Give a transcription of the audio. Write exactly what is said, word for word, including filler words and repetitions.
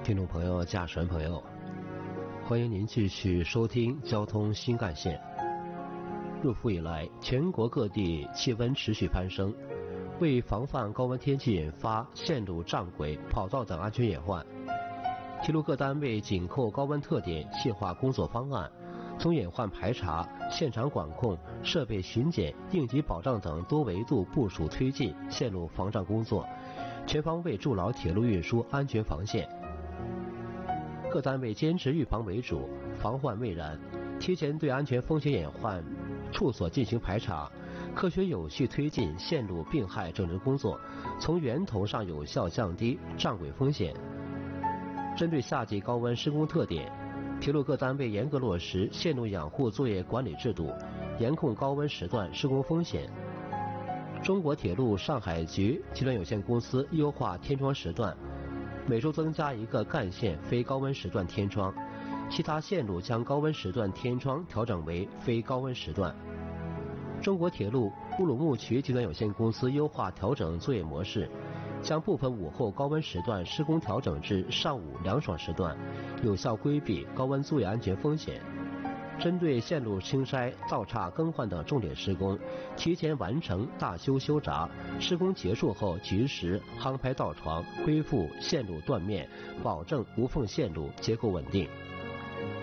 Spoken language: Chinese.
听众朋友、驾驶员朋友，欢迎您继续收听交通新干线。入伏以来，全国各地气温持续攀升，为防范高温天气引发线路障轨、跑道等安全隐患，铁路各单位紧扣高温特点，细化工作方案，从隐患排查、现场管控、设备巡检、应急保障等多维度部署推进线路防障工作，全方位筑牢铁路运输安全防线。各单位坚持预防为主，防患未然，提前对安全风险隐患处所进行排查，科学有序推进线路病害整治工作，从源头上有效降低障轨风险。针对夏季高温施工特点，铁路各单位严格落实线路养护作业管理制度，严控高温时段施工风险。中国铁路上海局集团有限公司优化天窗时段，每周增加一个干线非高温时段天窗，其他线路将高温时段天窗调整为非高温时段。中国铁路乌鲁木齐集团有限公司优化调整作业模式，将部分午后高温时段施工调整至上午凉爽时段，有效规避高温作业安全风险。针对线路清筛、道岔更换等重点施工，提前完成大修修闸，施工结束后及时夯拍道床，恢复线路断面，保证无缝线路结构稳定。